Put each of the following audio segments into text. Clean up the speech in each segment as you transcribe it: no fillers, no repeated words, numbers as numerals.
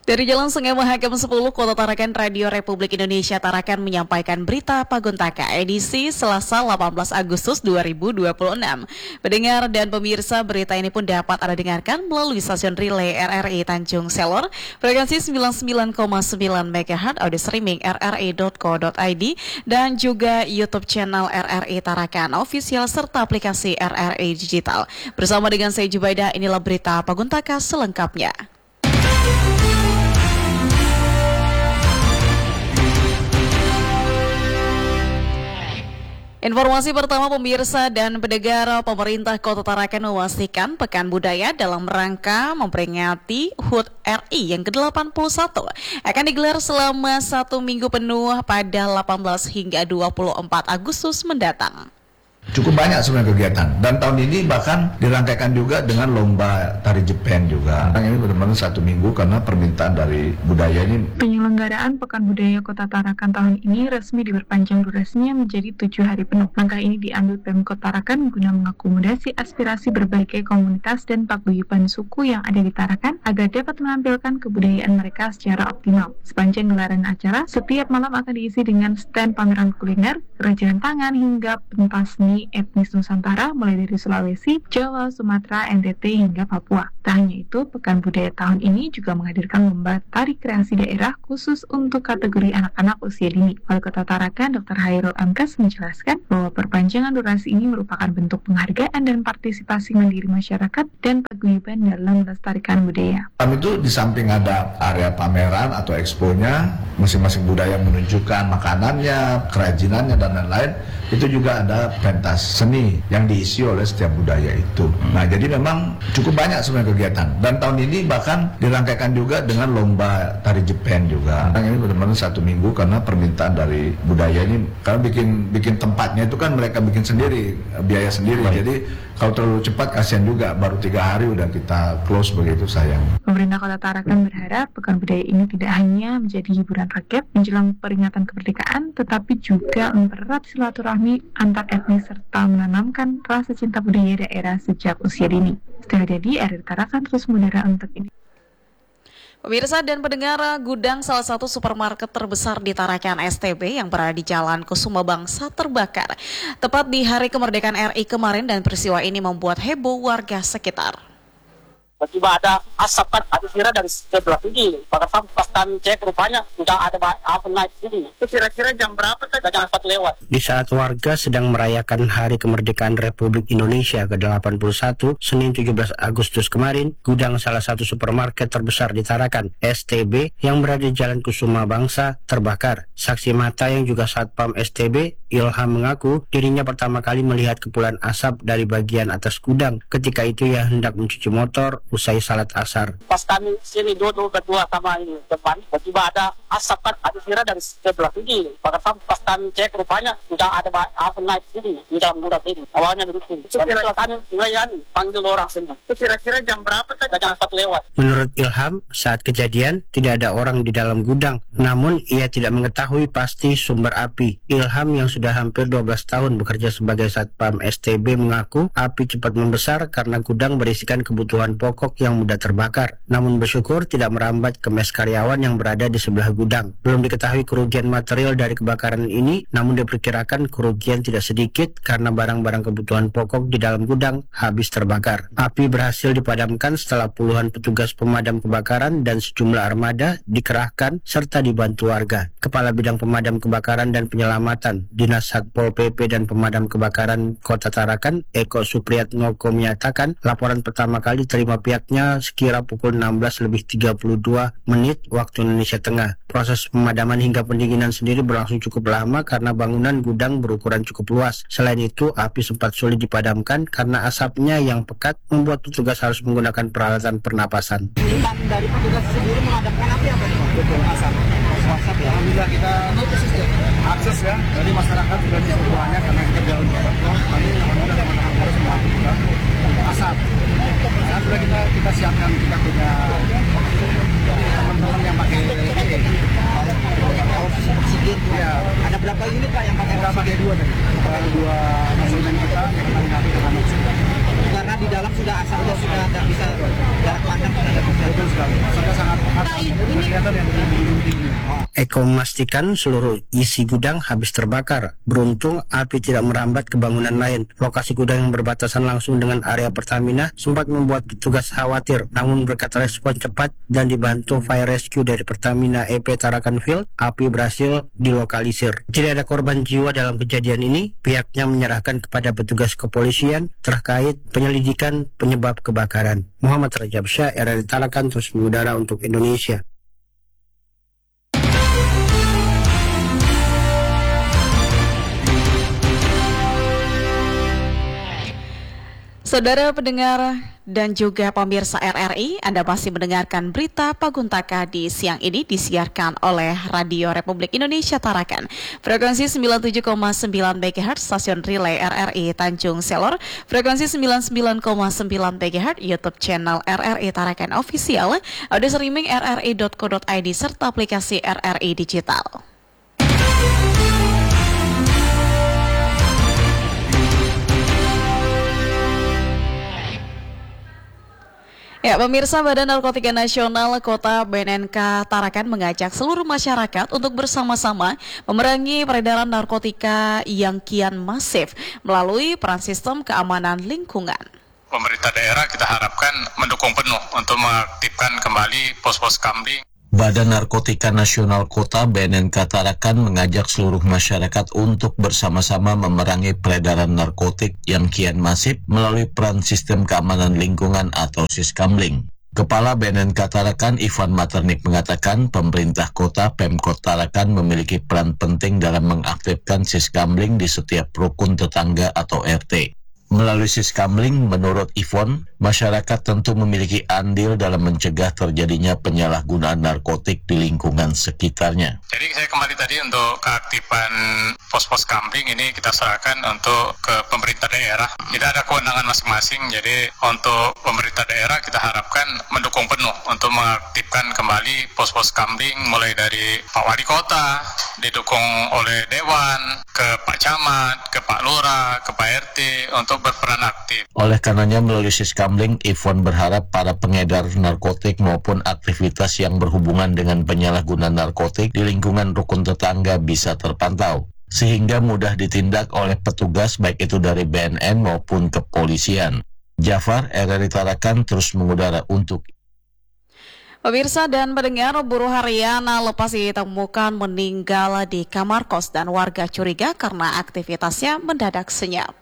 Dari Jalan Sungai Mahakam 10, Kota Tarakan, Radio Republik Indonesia Tarakan menyampaikan berita Paguntaka edisi Selasa 18 Agustus 2026. Pendengar dan pemirsa, berita ini pun dapat Anda dengarkan melalui stasiun relay RRI Tanjung Selor, frekuensi 99,9 MHz, audio streaming rri.co.id, dan juga YouTube channel RRI Tarakan Official serta aplikasi RRI Digital. Bersama dengan saya Jubaidah, inilah berita Paguntaka selengkapnya. Informasi pertama pemirsa dan pendengar, pemerintah Kota Tarakan memastikan Pekan Budaya dalam rangka memperingati HUT RI yang ke-81 akan digelar selama 1 minggu penuh pada 18 hingga 24 Agustus mendatang. Cukup banyak sebenarnya kegiatan, dan tahun ini bahkan dirangkaikan juga dengan lomba tari Jepang juga. Ini benar-benar 1 minggu karena permintaan dari budaya ini. Penyelenggaraan Pekan Budaya Kota Tarakan tahun ini resmi diperpanjang durasinya menjadi 7 hari penuh. Langkah ini diambil Pemkot Tarakan guna mengakomodasi aspirasi berbagai komunitas dan paguyuban suku yang ada di Tarakan agar dapat menampilkan kebudayaan mereka secara optimal. Sepanjang gelaran acara, setiap malam akan diisi dengan stand pameran kuliner, kerajinan tangan hingga pentas seni etnis Nusantara mulai dari Sulawesi, Jawa, Sumatera, NTT hingga Papua. Tak hanya itu, Pekan Budaya tahun ini juga menghadirkan lomba tari kreasi daerah khusus untuk kategori anak-anak usia dini. Wali Kota Tarakan, Dr. Hairul Amkas menjelaskan bahwa perpanjangan durasi ini merupakan bentuk penghargaan dan partisipasi mandiri masyarakat dan paguyuban dalam melestarikan budaya. Kami itu di samping ada area pameran atau expo-nya, masing-masing budaya menunjukkan makanannya, kerajinannya dan lain-lain. Itu juga ada pentas seni yang diisi oleh setiap budaya itu. Nah, jadi memang cukup banyak sebenarnya kegiatan. Dan tahun ini bahkan dirangkaikan juga dengan lomba tari Jepang juga. Ini benar-benar 1 minggu karena permintaan dari budaya ini. Karena bikin tempatnya itu kan mereka bikin sendiri, biaya sendiri. Jadi kalau terlalu cepat kasihan juga, baru 3 hari udah kita close, begitu sayang. Pemerintah Kota Tarakan berharap Pekan Budaya ini tidak hanya menjadi hiburan rakyat menjelang peringatan kemerdekaan, tetapi juga mempererat silaturahmi antar etnis serta menanamkan rasa cinta budaya daerah sejak usia dini. Setelah jadi, RRI Tarakan terus mengudara untuk ini. Pemirsa dan pendengar, gudang salah satu supermarket terbesar di Tarakan STB yang berada di Jalan Kusuma Bangsa terbakar tepat di Hari Kemerdekaan RI kemarin, dan peristiwa ini membuat heboh warga sekitar. Tiba ada asap kan, ada kira dari sebelah sini. Pas kami cek rupanya sudah ada apa naik sini. Itu kira-kira jam berapa tadi? Jam 4 lewat. Di saat warga sedang merayakan Hari Kemerdekaan Republik Indonesia ke-81, Senin 17 Agustus kemarin, gudang salah satu supermarket terbesar di Tarakan, STB, yang berada di Jalan Kusuma Bangsa, terbakar. Saksi mata yang juga Satpam STB, Ilham, mengaku dirinya pertama kali melihat kepulan asap dari bagian atas gudang. Ketika itu ia hendak mencuci motor usai salat asar. Pas kami sini duduk berdua sama ini depan, tiba ada asap kan, ada kira dari sebelah sini. Pas kami cek rupanya sudah ada apa naik sini, di dalam gudang ini. Awalnya begitu. Setelah kami mulai panggil orang sini. Itu kira-kira jam berapa tadi? Jam 4 lewat. Menurut Ilham, saat kejadian tidak ada orang di dalam gudang, namun ia tidak mengetahui pasti sumber api. Ilham yang sudah hampir 12 tahun bekerja sebagai Satpam STB mengaku api cepat membesar karena gudang berisikan kebutuhan pokok yang mudah terbakar. Namun bersyukur tidak merambat ke mes karyawan yang berada di sebelah gudang. Belum diketahui kerugian material dari kebakaran ini, namun diperkirakan kerugian tidak sedikit karena barang-barang kebutuhan pokok di dalam gudang habis terbakar. Api berhasil dipadamkan setelah puluhan petugas pemadam kebakaran dan sejumlah armada dikerahkan serta dibantu warga. Kepala Bidang Pemadam Kebakaran dan Penyelamatan Dinas Satpol PP dan Pemadam Kebakaran Kota Tarakan, Eko Supriyatnoko, menyatakan laporan pertama kali terima pihaknya sekira pukul 16:32 waktu Indonesia Tengah. Proses pemadaman hingga pendinginan sendiri berlangsung cukup lama karena bangunan gudang berukuran cukup luas. Selain itu, api sempat sulit dipadamkan karena asapnya yang pekat membuat petugas harus menggunakan peralatan pernapasan. Dari petugas sendiri memadamkan api apa nih? Betul, asap ya. Alhamdulillah kita akses ya. Jadi masyarakat sudah disemuanya karena kita jalan jalan. Kami alhamdulillah teman-teman harus melakukan asap. Nah, sudah kita siapkan, kita punya teman-teman yang pakai oksigen ya. Ada berapa unit Pak yang pakai oksigen? Dua tadi. Dua masinan kita yang menangani dengan oksigen. Karena di dalam sudah asapnya sudah tidak bisa jarak pandang sudah tidak bisa. Betul sekali. Asapnya sangat pekat. Eko memastikan seluruh isi gudang habis terbakar. Beruntung api tidak merambat ke bangunan lain. Lokasi gudang yang berbatasan langsung dengan area Pertamina sempat membuat petugas khawatir. Namun berkat respon cepat dan dibantu fire rescue dari Pertamina EP Tarakan Field, api berhasil dilokalisir. Tidak ada korban jiwa dalam kejadian ini. Pihaknya menyerahkan kepada petugas kepolisian terkait penyelidikan penyebab kebakaran. Muhammad Rajab Syah, RRI Tarakan, terus mengudara untuk Indonesia. Saudara pendengar dan juga pemirsa RRI, Anda masih mendengarkan berita Paguntaka di siang ini disiarkan oleh Radio Republik Indonesia Tarakan. Frekuensi 97,9 MHz stasiun relay RRI Tanjung Selor, frekuensi 99,9 MHz YouTube channel RRI Tarakan Official, audio streaming rri.co.id serta aplikasi RRI Digital. Ya, pemirsa, Badan Narkotika Nasional Kota BNNK Tarakan mengajak seluruh masyarakat untuk bersama-sama memerangi peredaran narkotika yang kian masif melalui peran sistem keamanan lingkungan. Pemerintah daerah kita harapkan mendukung penuh untuk mengaktifkan kembali pos-pos kamling. Badan Narkotika Nasional Kota BNNK Tarakan mengajak seluruh masyarakat untuk bersama-sama memerangi peredaran narkotik yang kian masif melalui peran sistem keamanan lingkungan atau Siskamling. Kepala BNNK Tarakan Ivan Maternik mengatakan pemerintah kota Pemkot Tarakan memiliki peran penting dalam mengaktifkan Siskamling di setiap rukun tetangga atau RT. Melalui Siskamling, menurut Ivon, masyarakat tentu memiliki andil dalam mencegah terjadinya penyalahgunaan narkotik di lingkungan sekitarnya. Jadi saya kembali tadi untuk keaktifan pos-pos kamling ini kita serahkan untuk ke pemerintah daerah. Tidak ada kewenangan masing-masing, jadi untuk pemerintah daerah kita harapkan mendukung penuh untuk mengaktifkan kembali pos-pos kamling mulai dari Pak Wali Kota, didukung oleh Dewan, ke Pak Camat, ke Pak Lurah, ke Pak RT untuk berperan aktif. Oleh karenanya melalui Siskamling, Ivon berharap para pengedar narkotik maupun aktivitas yang berhubungan dengan penyalahgunaan narkotik di lingkungan rukun tetangga bisa terpantau, sehingga mudah ditindak oleh petugas baik itu dari BNN maupun kepolisian. Jafar, RRI Tarakan, terus mengudara untuk Pemirsa dan pendengar, buruh harian lepas ditemukan meninggal di kamar kos dan warga curiga karena aktivitasnya mendadak senyap.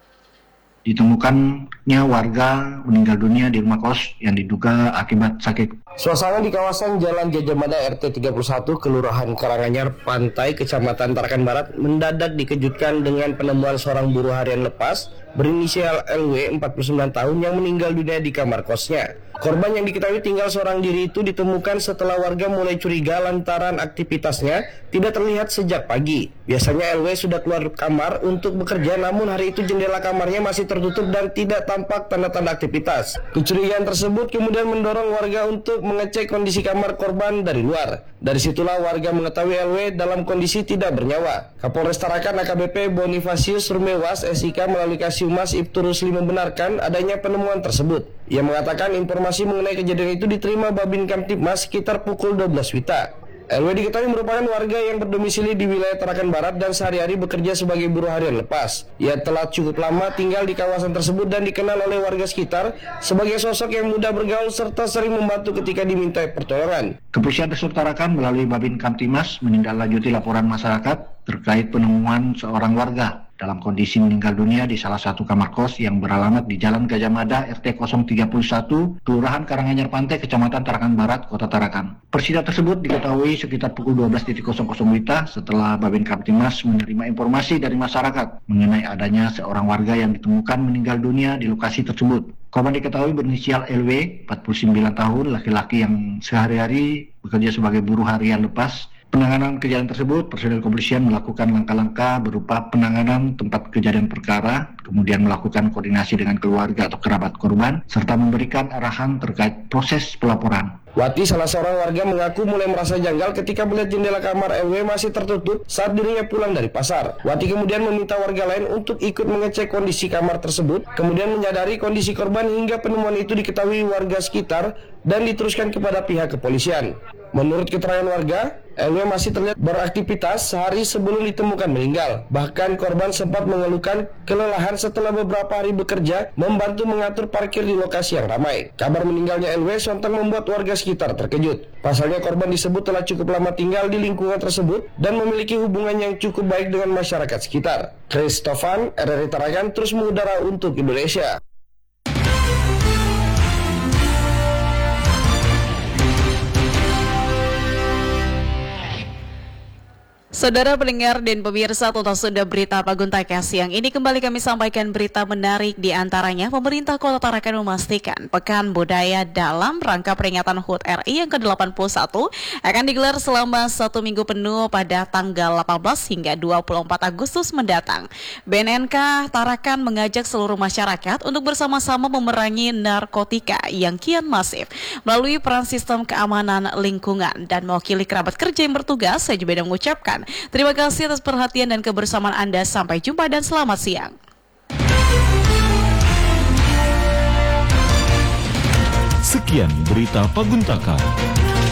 Ditemukannya warga meninggal dunia di rumah kos yang diduga akibat sakit. Suasana di kawasan Jalan Gajah Mada RT 31 Kelurahan Karanganyar Pantai Kecamatan Tarakan Barat mendadak dikejutkan dengan penemuan seorang buruh harian lepas berinisial LW 49 tahun yang meninggal dunia di kamar kosnya. Korban yang diketahui tinggal seorang diri itu ditemukan setelah warga mulai curiga lantaran aktivitasnya tidak terlihat sejak pagi. Biasanya LW sudah keluar kamar untuk bekerja, namun hari itu jendela kamarnya masih tertutup dan tidak tampak tanda-tanda aktivitas. Kecurigaan tersebut kemudian mendorong warga untuk mengecek kondisi kamar korban dari luar. Dari situlah warga mengetahui LW dalam kondisi tidak bernyawa. Kapolres Tarakan AKBP Bonifasius Rumewas SIK melalui Kasiumas Ibtu Rusli membenarkan adanya penemuan tersebut. Ia mengatakan informasi mengenai kejadian itu diterima Babin Kamtibmas sekitar pukul 12 WITA. LW diketahui merupakan warga yang berdomisili di wilayah Tarakan Barat dan sehari-hari bekerja sebagai buruh harian lepas. Ia telah cukup lama tinggal di kawasan tersebut dan dikenal oleh warga sekitar sebagai sosok yang mudah bergaul serta sering membantu ketika diminta pertolongan. Kepolisian Resort Tarakan melalui Babin Kamtibmas menindaklanjuti laporan masyarakat terkait penemuan seorang warga dalam kondisi meninggal dunia di salah satu kamar kos yang beralamat di Jalan Gajah Mada RT 031 Kelurahan Karanganyar Pantai Kecamatan Tarakan Barat Kota Tarakan. Peristiwa tersebut diketahui sekitar pukul 12.00 WITA setelah Babin Kamtibmas menerima informasi dari masyarakat mengenai adanya seorang warga yang ditemukan meninggal dunia di lokasi tersebut. Korban diketahui berinisial LW 49 tahun, laki-laki yang sehari-hari bekerja sebagai buruh harian lepas. Penanganan kejadian tersebut, personel kepolisian melakukan langkah-langkah berupa penanganan tempat kejadian perkara, kemudian melakukan koordinasi dengan keluarga atau kerabat korban, serta memberikan arahan terkait proses pelaporan. Wati, salah seorang warga, mengaku mulai merasa janggal ketika melihat jendela kamar LW masih tertutup saat dirinya pulang dari pasar. Wati kemudian meminta warga lain untuk ikut mengecek kondisi kamar tersebut, kemudian menyadari kondisi korban hingga penemuan itu diketahui warga sekitar dan diteruskan kepada pihak kepolisian. Menurut keterangan warga, LW masih terlihat beraktivitas sehari sebelum ditemukan meninggal. Bahkan korban sempat mengeluhkan kelelahan setelah beberapa hari bekerja membantu mengatur parkir di lokasi yang ramai. Kabar meninggalnya LW sontak membuat warga sekitar terkejut. Pasalnya korban disebut telah cukup lama tinggal di lingkungan tersebut dan memiliki hubungan yang cukup baik dengan masyarakat sekitar. Christofan, RRI Tarakan terus mengudara untuk Indonesia. Saudara pendengar dan pemirsa, tonton sudah berita Paguntaka siang ini. Kembali kami sampaikan berita menarik, di antaranya pemerintah Kota Tarakan memastikan Pekan Budaya dalam rangka peringatan HUT RI yang ke-81 akan digelar selama 1 minggu penuh pada tanggal 18 hingga 24 Agustus mendatang. BNNK Tarakan mengajak seluruh masyarakat untuk bersama-sama memerangi narkotika yang kian masif melalui peran sistem keamanan lingkungan. Dan mewakili kerabat kerja yang bertugas, saya juga mengucapkan terima kasih atas perhatian dan kebersamaan Anda. Sampai jumpa dan selamat siang. Sekian berita Paguntaka.